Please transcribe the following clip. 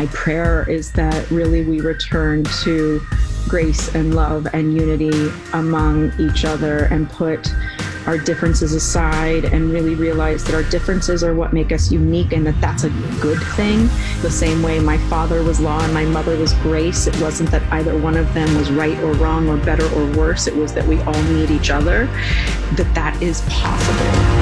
my prayer is that really we return to grace and love and unity among each other and put our differences aside and really realize that our differences are what make us unique and that that's a good thing. The same way my father was law and my mother was grace. It wasn't that either one of them was right or wrong or better or worse. It was that we all need each other, that is possible.